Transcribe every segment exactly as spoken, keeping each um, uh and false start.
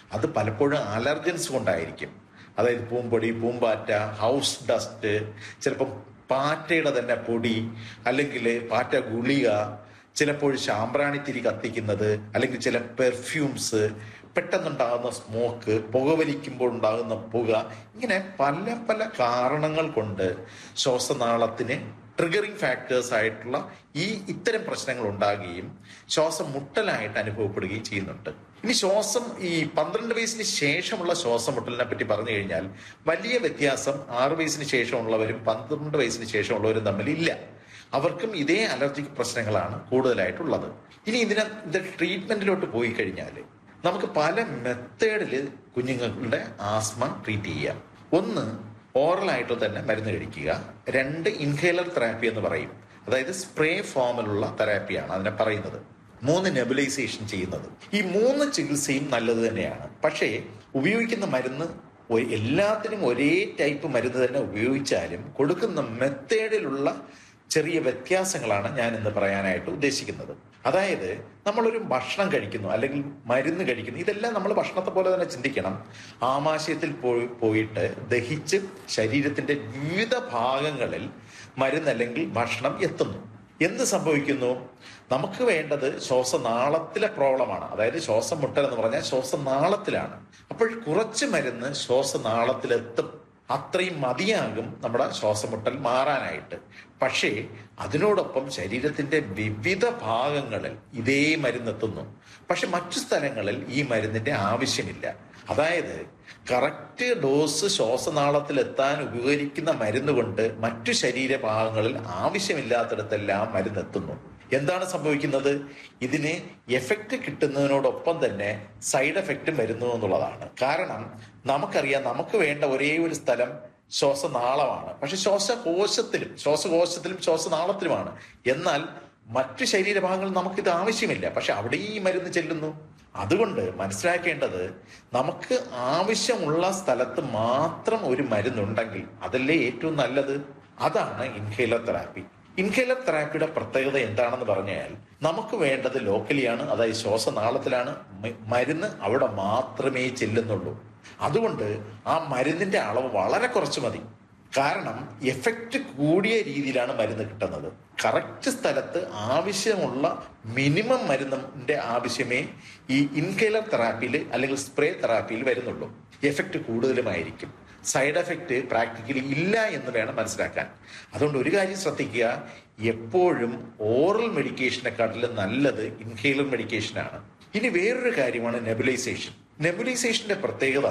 അത് പലപ്പോഴും അലർജൻസ് കൊണ്ടായിരിക്കും. അതായത് പൂമ്പൊടി, പൂമ്പാറ്റ, ഹൗസ് ഡസ്റ്റ്, ചിലപ്പം പാറ്റയുടെ തന്നെ പൊടി, അല്ലെങ്കിൽ പാറ്റ ഗുളിക, ചിലപ്പോൾ ശാമ്പ്രാണിത്തിരി കത്തിക്കുന്നത്, അല്ലെങ്കിൽ ചില പെർഫ്യൂംസ്, പെട്ടെന്നുണ്ടാകുന്ന സ്മോക്ക്, പുകവലിക്കുമ്പോൾ ഉണ്ടാകുന്ന പുക, ഇങ്ങനെ പല പല കാരണങ്ങൾ കൊണ്ട് ശ്വാസനാളത്തിന് ട്രിഗറിങ് ഫാക്ടേഴ്സ് ആയിട്ടുള്ള ഈ ഇത്തരം പ്രശ്നങ്ങൾ ഉണ്ടാകുകയും ശ്വാസം മുട്ടലായിട്ട് അനുഭവപ്പെടുകയും ചെയ്യുന്നുണ്ട്. ഇനി ശ്വാസം ഈ പന്ത്രണ്ട് വയസ്സിന് ശേഷമുള്ള ശ്വാസം മുട്ടലിനെ പറ്റി പറഞ്ഞു കഴിഞ്ഞാൽ വലിയ വ്യത്യാസം ആറ് വയസ്സിന് ശേഷമുള്ളവരും പന്ത്രണ്ട് വയസ്സിന് ശേഷമുള്ളവരും തമ്മിൽ ഇല്ല. അവർക്കും ഇതേ അലർജിക് പ്രശ്നങ്ങളാണ് കൂടുതലായിട്ടുള്ളത്. ഇനി ഇതിനെ ഇത് ട്രീറ്റ്മെന്റിലോട്ട് പോയി കഴിഞ്ഞാൽ നമുക്ക് പല മെത്തേഡിൽ കുഞ്ഞുങ്ങളുടെ ആസ്മ ട്രീറ്റ് ചെയ്യാം. ഒന്ന്, ഓറലായിട്ട് തന്നെ മരുന്ന് കഴിക്കുക. രണ്ട്, ഇൻഹേലർ തെറാപ്പി എന്ന് പറയും. അതായത് സ്പ്രേ ഫോമിലുള്ള തെറാപ്പിയാണ് അതിനെ പറയുന്നത്. മൂന്ന്, നെബുലൈസേഷൻ ചെയ്യുന്നത്. ഈ മൂന്ന് ചികിത്സയും നല്ലത് തന്നെയാണ്. പക്ഷേ ഉപയോഗിക്കുന്ന മരുന്ന് എല്ലാത്തിനും ഒരേ ടൈപ്പ് മരുന്ന് തന്നെ ഉപയോഗിച്ചാലും കൊടുക്കുന്ന മെത്തേഡിലുള്ള ചെറിയ വ്യത്യാസങ്ങളാണ് ഞാൻ ഇന്ന് പറയാനായിട്ട് ഉദ്ദേശിക്കുന്നത്. അതായത് നമ്മളൊരു ഭക്ഷണം കഴിക്കുന്നു അല്ലെങ്കിൽ മരുന്ന് കഴിക്കുന്നു, ഇതെല്ലാം നമ്മൾ ഭക്ഷണത്തെ പോലെ തന്നെ ചിന്തിക്കണം. ആമാശയത്തിൽ പോയി പോയിട്ട് ദഹിച്ച് ശരീരത്തിന്റെ വിവിധ ഭാഗങ്ങളിൽ മരുന്ന് അല്ലെങ്കിൽ ഭക്ഷണം എത്തുന്നു. എന്ത് സംഭവിക്കുന്നു? നമുക്ക് വേണ്ടത് ശ്വാസനാളത്തിലെ പ്രോബ്ലമാണ്. അതായത് ശ്വാസം മുട്ടൽ എന്ന് പറഞ്ഞാൽ ശ്വാസനാളത്തിലാണ്. അപ്പോൾ കുറച്ച് മരുന്ന് ശ്വാസനാളത്തിലെത്തും. അത്രയും മതിയാകും നമ്മുടെ ശ്വാസമുട്ടൽ മാറാനായിട്ട്. പക്ഷേ അതിനോടൊപ്പം ശരീരത്തിന്റെ വിവിധ ഭാഗങ്ങളിൽ ഇതേ മരുന്നെത്തുന്നു. പക്ഷെ മറ്റു സ്ഥലങ്ങളിൽ ഈ മരുന്നിന്റെ ആവശ്യമില്ല. അതായത് കറക്റ്റ് ഡോസ് ശ്വാസനാളത്തിൽ എത്താൻ ഉപകരിക്കുന്ന മരുന്ന് കൊണ്ട് മറ്റു ശരീരഭാഗങ്ങളിൽ ആവശ്യമില്ലാത്തിടത്തെല്ലാം മരുന്നെത്തുന്നു. എന്താണ് സംഭവിക്കുന്നത്? ഇതിന് എഫക്റ്റ് കിട്ടുന്നതിനോടൊപ്പം തന്നെ സൈഡ് എഫക്റ്റും വരുന്നു എന്നുള്ളതാണ്. കാരണം നമുക്കറിയാം, നമുക്ക് വേണ്ട ഒരേ ഒരു സ്ഥലം ശ്വാസനാളമാണ്. പക്ഷെ ശ്വാസകോശത്തിലും ശ്വാസകോശത്തിലും ശ്വാസനാളത്തിലുമാണ്. എന്നാൽ മറ്റു ശരീരഭാഗങ്ങളിൽ നമുക്കിത് ആവശ്യമില്ല. പക്ഷെ അവിടെ ഈ മരുന്ന് ചെല്ലുന്നു. അതുകൊണ്ട് മനസ്സിലാക്കേണ്ടത്, നമുക്ക് ആവശ്യമുള്ള സ്ഥലത്ത് മാത്രം ഒരു മരുന്നുണ്ടെങ്കിൽ അതല്ലേ ഏറ്റവും നല്ലത്. അതാണ് ഇൻഹേലർ തെറാപ്പി. ഇൻഹേലർ തെറാപ്പിയുടെ പ്രത്യേകത എന്താണെന്ന് പറഞ്ഞാൽ നമുക്ക് വേണ്ടത് ലോക്കലിയാണ്, അതായത് ശ്വാസനാളത്തിലാണ്. മരുന്ന് അവിടെ മാത്രമേ ചെല്ലുന്നുള്ളൂ. അതുകൊണ്ട് ആ മരുന്നിന്റെ അളവ് വളരെ കുറച്ച് മതി. കാരണം എഫക്റ്റ് കൂടിയ രീതിയിലാണ് മരുന്ന് കിട്ടുന്നത്. കറക്റ്റ് സ്ഥലത്ത് ആവശ്യമുള്ള മിനിമം മരുന്നിന്റെ ആവശ്യമേ ഈ ഇൻഹേലർ തെറാപ്പിയിൽ അല്ലെങ്കിൽ സ്പ്രേ തെറാപ്പിയിൽ വരുന്നുള്ളൂ. എഫക്റ്റ് കൂടുതലുമായിരിക്കും. സൈഡ് എഫക്റ്റ് പ്രാക്ടിക്കലി ഇല്ല എന്ന് വേണം മനസ്സിലാക്കാൻ. അതുകൊണ്ട് ഒരു കാര്യം ശ്രദ്ധിക്കുക, എപ്പോഴും ഓറൽ മെഡിക്കേഷനെക്കാട്ടിലും നല്ലത് ഇൻഹേലർ മെഡിക്കേഷനാണ്. ഇനി വേറൊരു കാര്യമാണ് നെബുലൈസേഷൻ. നെബുലൈസേഷന്റെ പ്രത്യേകത,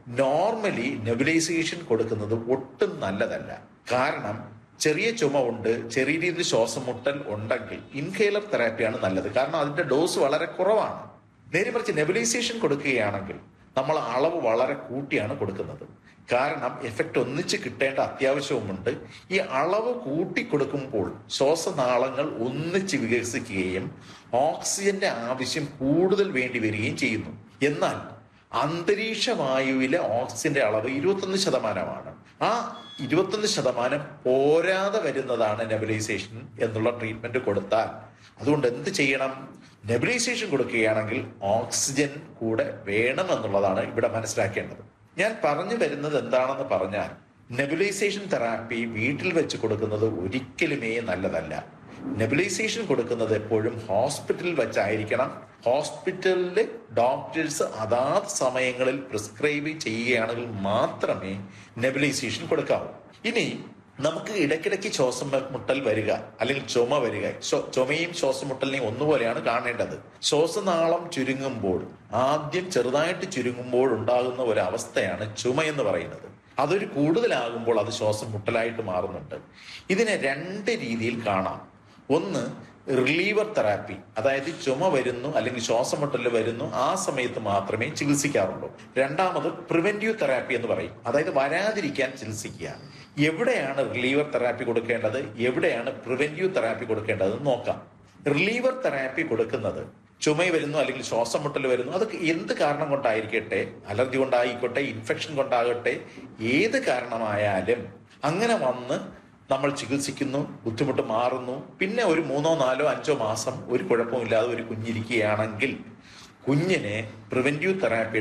നോർമലി നെബുലൈസേഷൻ കൊടുക്കുന്നത് ഒട്ടും നല്ലതല്ല. കാരണം ചെറിയ ചുമ ഉണ്ട്, ചെറിയ രീതിയിൽ ശ്വാസം മുട്ടൽ ഉണ്ടെങ്കിൽ ഇൻഹേലർ തെറാപ്പിയാണ് നല്ലത്. കാരണം അതിന്റെ ഡോസ് വളരെ കുറവാണ്. നേരെ മറിച്ച് നെബുലൈസേഷൻ കൊടുക്കുകയാണെങ്കിൽ നമ്മൾ അളവ് വളരെ കൂട്ടിയാണ് കൊടുക്കുന്നത്. കാരണം എഫക്റ്റ് ഒന്നിച്ച് കിട്ടേണ്ട അത്യാവശ്യവുമുണ്ട്. ഈ അളവ് കൂട്ടി കൊടുക്കുമ്പോൾ ശ്വാസനാളങ്ങൾ ഒന്നിച്ച് വികസിക്കുകയും ഓക്സിജന്റെ ആവശ്യം കൂടുതൽ വേണ്ടി വരികയും ചെയ്യുന്നു. എന്നാൽ അന്തരീക്ഷ വായുവിലെ ഓക്സിജന്റെ അളവ് ഇരുപത്തൊന്ന് ശതമാനമാണ്. ആ ഇരുപത്തൊന്ന് ശതമാനം പോരാതെ വരുന്നതാണ് നെബുലൈസേഷൻ എന്നുള്ള ട്രീറ്റ്മെന്റ് കൊടുത്താൽ. അതുകൊണ്ട് എന്ത് ചെയ്യണം? നെബുലൈസേഷൻ കൊടുക്കുകയാണെങ്കിൽ ഓക്സിജൻ കൂടെ വേണം എന്നുള്ളതാണ് ഇവിടെ മനസ്സിലാക്കേണ്ടത്. ഞാൻ പറഞ്ഞു വരുന്നത് എന്താണെന്ന് പറഞ്ഞാൽ, നെബുലൈസേഷൻ തെറാപ്പി വീട്ടിൽ വെച്ച് കൊടുക്കുന്നത് ഒരിക്കലുമേ നല്ലതല്ല. നെബുലൈസേഷൻ കൊടുക്കുന്നത് എപ്പോഴും ഹോസ്പിറ്റലിൽ വെച്ചായിരിക്കണം. ഹോസ്പിറ്റലിൽ ഡോക്ടേഴ്സ് അതാത് സമയങ്ങളിൽ പ്രിസ്ക്രൈബ് ചെയ്യുകയാണെങ്കിൽ മാത്രമേ നെബുലൈസേഷൻ കൊടുക്കാവൂ. ഇനി നമുക്ക് ഇടയ്ക്കിടയ്ക്ക് ശ്വാസം മുട്ടൽ വരിക അല്ലെങ്കിൽ ചുമ വരിക, ചുമയും ശ്വാസം മുട്ടലിനെയും ഒന്നുപോലെയാണ് കാണേണ്ടത്. ശ്വാസനാളം ചുരുങ്ങുമ്പോൾ, ആദ്യം ചെറുതായിട്ട് ചുരുങ്ങുമ്പോൾ ഉണ്ടാകുന്ന ഒരു അവസ്ഥയാണ് ചുമ എന്ന് പറയുന്നത്. അതൊരു കൂടുതലാകുമ്പോൾ അത് ശ്വാസം മുട്ടലായിട്ട് മാറുന്നുണ്ട്. ഇതിനെ രണ്ട് രീതിയിൽ കാണാം. ഒന്ന്, റിലീവർ തെറാപ്പി, അതായത് ചുമ വരുന്നു അല്ലെങ്കിൽ ശ്വാസം മുട്ടൽ വരുന്നു, ആ സമയത്ത് മാത്രമേ ചികിത്സിക്കാറുള്ളൂ. രണ്ടാമത് പ്രിവെന്റീവ് തെറാപ്പി എന്ന് പറയും, അതായത് വരാതിരിക്കാൻ ചികിത്സിക്കുക. എവിടെയാണ് റിലീവർ തെറാപ്പി കൊടുക്കേണ്ടത്, എവിടെയാണ് പ്രിവെന്റീവ് തെറാപ്പി കൊടുക്കേണ്ടത് നോക്കാം. റിലീവർ തെറാപ്പി കൊടുക്കുന്നത് ചുമ വരുന്നു അല്ലെങ്കിൽ ശ്വാസം മുട്ടൽ വരുന്നു, അതൊക്കെ എന്ത് കാരണം കൊണ്ടായിരിക്കട്ടെ, അലർജി കൊണ്ടായിക്കോട്ടെ, ഇൻഫെക്ഷൻ കൊണ്ടാകട്ടെ, ഏത് കാരണമായാലും അങ്ങനെ വന്ന് നമ്മൾ ചികിത്സിക്കുന്നു, ബുദ്ധിമുട്ട് മാറുന്നു, പിന്നെ ഒരു മൂന്നോ നാലോ അഞ്ചോ മാസം ഒരു കുഴപ്പമില്ലാതെ ഒരു കുഞ്ഞിരിക്കുകയാണെങ്കിൽ കുഞ്ഞിനെ പ്രിവെന്റീവ് തെറാപ്പി